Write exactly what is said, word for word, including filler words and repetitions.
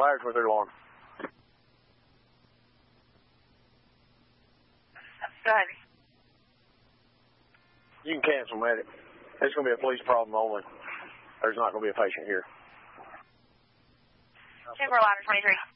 Flyers with their alarm. Go ahead. You can cancel, medic. It's going to be a police problem only. There's not going to be a patient here. Timber Ladder twenty-three.